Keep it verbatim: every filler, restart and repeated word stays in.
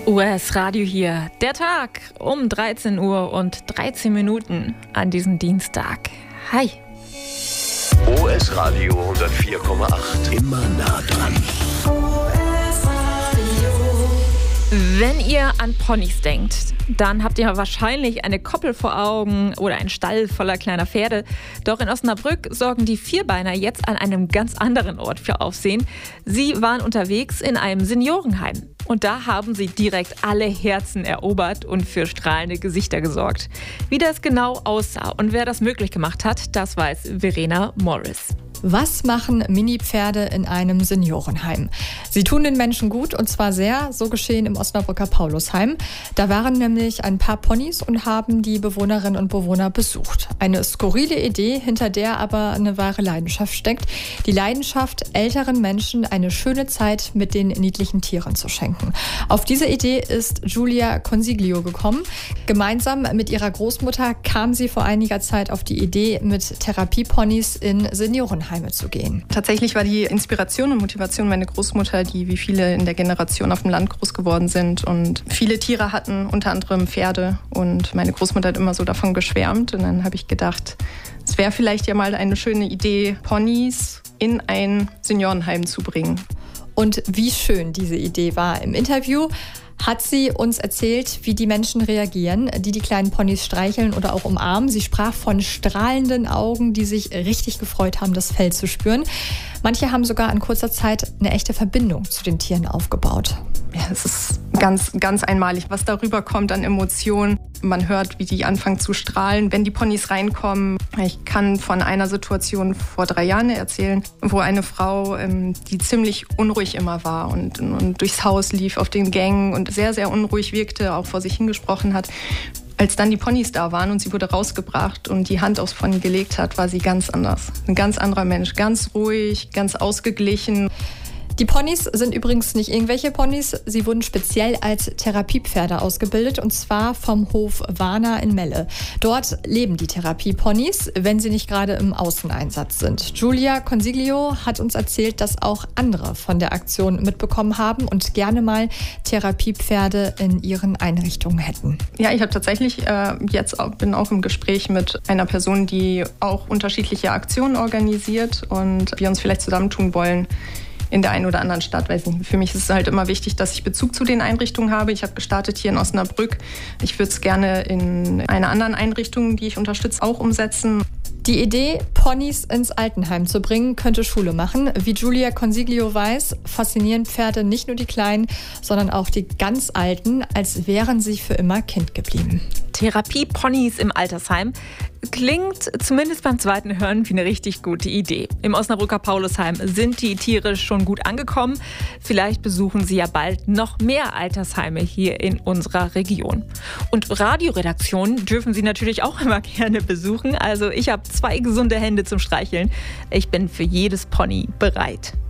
U S-Radio hier. Der Tag um dreizehn Uhr und dreizehn Minuten an diesem Dienstag. Hi. U S-Radio hundertvier Komma acht. Immer nah dran. Wenn ihr an Ponys denkt, dann habt ihr wahrscheinlich eine Koppel vor Augen oder einen Stall voller kleiner Pferde. Doch in Osnabrück sorgen die Vierbeiner jetzt an einem ganz anderen Ort für Aufsehen. Sie waren unterwegs in einem Seniorenheim. Und da haben sie direkt alle Herzen erobert und für strahlende Gesichter gesorgt. Wie das genau aussah und wer das möglich gemacht hat, das weiß Verena Morris. Was machen Mini-Pferde in einem Seniorenheim? Sie tun den Menschen gut und zwar sehr, so geschehen im Osnabrücker Paulusheim. Da waren nämlich ein paar Ponys und haben die Bewohnerinnen und Bewohner besucht. Eine skurrile Idee, hinter der aber eine wahre Leidenschaft steckt. Die Leidenschaft, älteren Menschen eine schöne Zeit mit den niedlichen Tieren zu schenken. Auf diese Idee ist Giulia Consiglio gekommen. Gemeinsam mit ihrer Großmutter kam sie vor einiger Zeit auf die Idee, mit Therapieponys in Seniorenheime zu gehen. Tatsächlich war die Inspiration und Motivation meine Großmutter, die wie viele in der Generation auf dem Land groß geworden sind und viele Tiere hatten, unter anderem Pferde. Und meine Großmutter hat immer so davon geschwärmt. Und dann habe ich gedacht, es wäre vielleicht ja mal eine schöne Idee, Ponys in ein Seniorenheim zu bringen. Und wie schön diese Idee war. Im Interview hat sie uns erzählt, wie die Menschen reagieren, die die kleinen Ponys streicheln oder auch umarmen. Sie sprach von strahlenden Augen, die sich richtig gefreut haben, das Fell zu spüren. Manche haben sogar in kurzer Zeit eine echte Verbindung zu den Tieren aufgebaut. Ja, es ist ganz, ganz einmalig, was darüber kommt an Emotionen. Man hört, wie die anfangen zu strahlen, wenn die Ponys reinkommen. Ich kann von einer Situation vor drei Jahren erzählen, wo eine Frau, die ziemlich unruhig immer war und, und durchs Haus lief auf den Gängen und sehr, sehr unruhig wirkte, auch vor sich hingesprochen hat. Als dann die Ponys da waren und sie wurde rausgebracht und die Hand aufs Pony gelegt hat, war sie ganz anders. Ein ganz anderer Mensch, ganz ruhig, ganz ausgeglichen. Die Ponys sind übrigens nicht irgendwelche Ponys. Sie wurden speziell als Therapiepferde ausgebildet und zwar vom Hof Warner in Melle. Dort leben die Therapieponys, wenn sie nicht gerade im Außeneinsatz sind. Giulia Consiglio hat uns erzählt, dass auch andere von der Aktion mitbekommen haben und gerne mal Therapiepferde in ihren Einrichtungen hätten. Ja, ich habe tatsächlich äh, jetzt auch, bin auch im Gespräch mit einer Person, die auch unterschiedliche Aktionen organisiert und wir uns vielleicht zusammentun wollen in der einen oder anderen Stadt. Weiß nicht. Für mich ist es halt immer wichtig, dass ich Bezug zu den Einrichtungen habe. Ich habe gestartet hier in Osnabrück. Ich würde es gerne in einer anderen Einrichtung, die ich unterstütze, auch umsetzen. Die Idee, Ponys ins Altenheim zu bringen, könnte Schule machen. Wie Giulia Consiglio weiß, faszinieren Pferde nicht nur die Kleinen, sondern auch die ganz Alten, als wären sie für immer Kind geblieben. Therapie-Ponys im Altersheim klingt zumindest beim zweiten Hören wie eine richtig gute Idee. Im Osnabrücker Paulusheim sind die Tiere schon gut angekommen. Vielleicht besuchen sie ja bald noch mehr Altersheime hier in unserer Region. Und Radioredaktionen dürfen sie natürlich auch immer gerne besuchen. Also ich habe zwei gesunde Hände zum Streicheln. Ich bin für jedes Pony bereit.